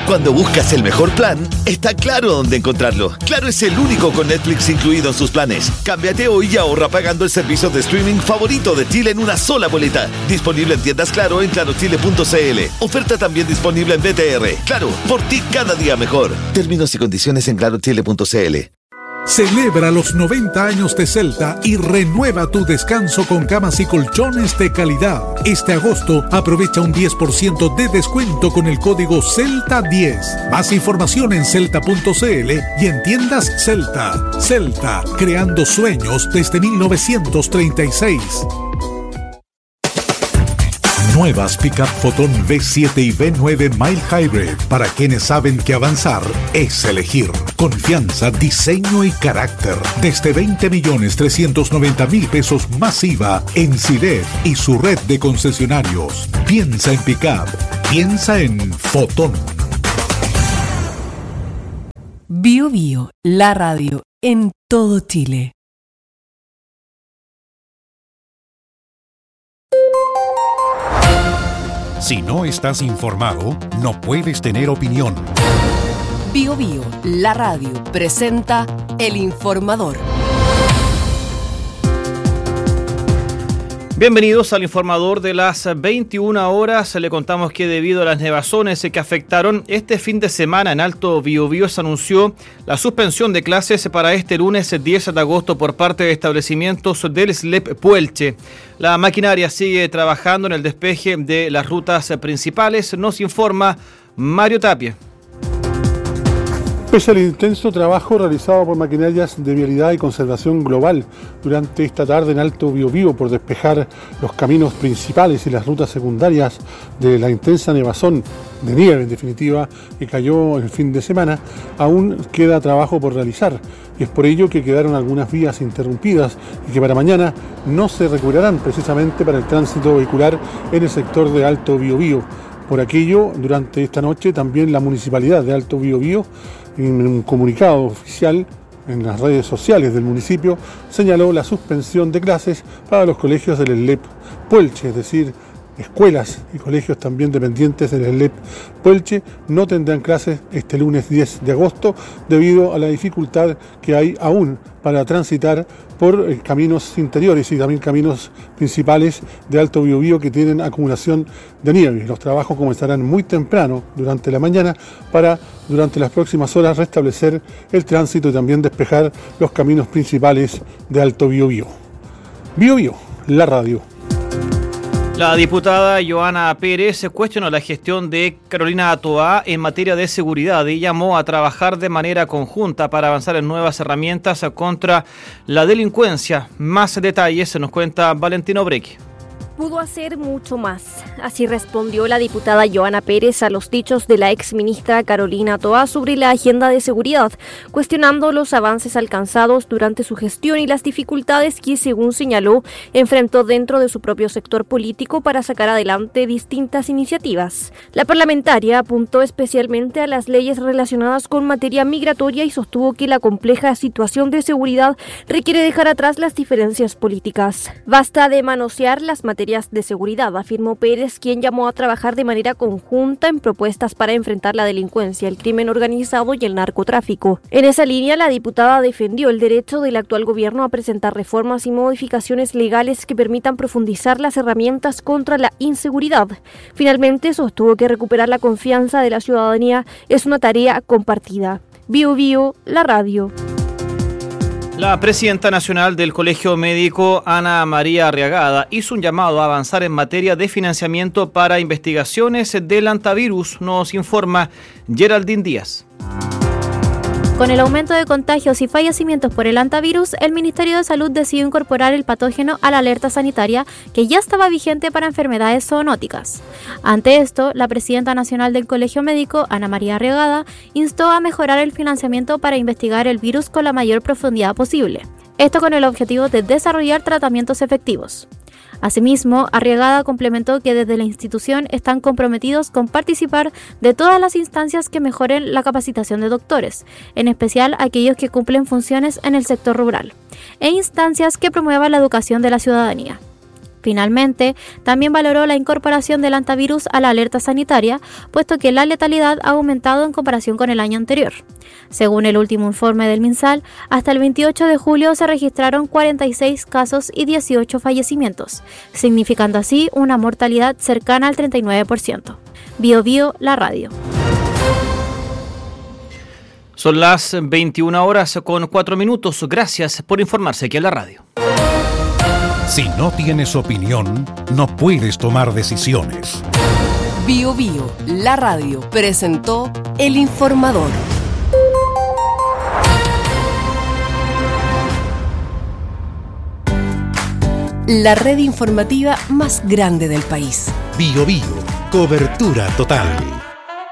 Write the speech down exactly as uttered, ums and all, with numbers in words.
Cuando buscas el mejor plan, está claro dónde encontrarlo. Claro es el único con Netflix incluido en sus planes. Cámbiate hoy y ahorra pagando el servicio de streaming favorito de Chile en una sola boleta. Disponible en tiendas Claro en claro chile punto c l. Oferta también disponible en B T R. Claro, por ti cada día mejor. Términos y condiciones en claro chile punto c l. Celebra los noventa años de Celta y renueva tu descanso con camas y colchones de calidad. Este agosto aprovecha un diez por ciento de descuento con el código Celta diez. Más información en celta punto c l y en tiendas Celta. Celta, creando sueños desde mil novecientos treinta y seis. Nuevas Pickup Photon V siete y V nueve Mild Hybrid para quienes saben que avanzar es elegir. Confianza, diseño y carácter. Desde veinte millones trescientos noventa mil pesos masiva en Sidef y su red de concesionarios. Piensa en Pickup. Piensa en Photon. Bio Bio, la radio en todo Chile. Si no estás informado, no puedes tener opinión. Bio Bio, la radio, presenta El Informador. Bienvenidos al Informador de las veintiuna horas. Le contamos que debido a las nevazones que afectaron este fin de semana en Alto Biobío, se anunció la suspensión de clases para este lunes diez de agosto por parte de establecimientos del S L E P Puelche. La maquinaria sigue trabajando en el despeje de las rutas principales, nos informa Mario Tapia. Pese al intenso trabajo realizado por maquinarias de vialidad y conservación global durante esta tarde en Alto Biobío por despejar los caminos principales y las rutas secundarias de la intensa nevazón de nieve, en definitiva, que cayó el fin de semana, aún queda trabajo por realizar. Y es por ello que quedaron algunas vías interrumpidas y que para mañana no se recuperarán precisamente para el tránsito vehicular en el sector de Alto Biobío. Por aquello, durante esta noche también la Municipalidad de Alto Biobío, en un comunicado oficial en las redes sociales del municipio, señaló la suspensión de clases para los colegios del S L E P Puelche, es decir, escuelas y colegios también dependientes del S L E P Puelche no tendrán clases este lunes diez de agosto debido a la dificultad que hay aún para transitar por eh, caminos interiores y también caminos principales de Alto Biobío que tienen acumulación de nieve. Los trabajos comenzarán muy temprano durante la mañana para durante las próximas horas restablecer el tránsito y también despejar los caminos principales de Alto Biobío. Biobío, la radio. La diputada Joana Pérez cuestionó la gestión de Carolina Toá en materia de seguridad y llamó a trabajar de manera conjunta para avanzar en nuevas herramientas contra la delincuencia. Más detalles se nos cuenta Valentino Brequi. Pudo hacer mucho más. Así respondió la diputada Joana Pérez a los dichos de la exministra Carolina Toá sobre la agenda de seguridad, cuestionando los avances alcanzados durante su gestión y las dificultades que, según señaló, enfrentó dentro de su propio sector político para sacar adelante distintas iniciativas. La parlamentaria apuntó especialmente a las leyes relacionadas con materia migratoria y sostuvo que la compleja situación de seguridad requiere dejar atrás las diferencias políticas. Basta de manosear las materias de seguridad, afirmó Pérez, quien llamó a trabajar de manera conjunta en propuestas para enfrentar la delincuencia, el crimen organizado y el narcotráfico. En esa línea, la diputada defendió el derecho del actual gobierno a presentar reformas y modificaciones legales que permitan profundizar las herramientas contra la inseguridad. Finalmente, sostuvo que recuperar la confianza de la ciudadanía es una tarea compartida. Bio Bio, la radio. La presidenta nacional del Colegio Médico, Ana María Arriagada, hizo un llamado a avanzar en materia de financiamiento para investigaciones del hantavirus, nos informa Geraldine Díaz. Con el aumento de contagios y fallecimientos por el hantavirus, el Ministerio de Salud decidió incorporar el patógeno a la alerta sanitaria que ya estaba vigente para enfermedades zoonóticas. Ante esto, la presidenta nacional del Colegio Médico, Ana María Arriagada, instó a mejorar el financiamiento para investigar el virus con la mayor profundidad posible. Esto con el objetivo de desarrollar tratamientos efectivos. Asimismo, Arriagada complementó que desde la institución están comprometidos con participar de todas las instancias que mejoren la capacitación de doctores, en especial aquellos que cumplen funciones en el sector rural, e instancias que promuevan la educación de la ciudadanía. Finalmente, también valoró la incorporación del antivirus a la alerta sanitaria, puesto que la letalidad ha aumentado en comparación con el año anterior. Según el último informe del MinSal, hasta el veintiocho de julio se registraron cuarenta y seis casos y dieciocho fallecimientos, significando así una mortalidad cercana al treinta y nueve por ciento. Bio Bio, la radio. Son las veintiuna horas con cuatro minutos. Gracias por informarse aquí en la radio. Si no tienes opinión, no puedes tomar decisiones. Bio Bio, la radio, presentó El Informador. La red informativa más grande del país. Bio Bio, cobertura total.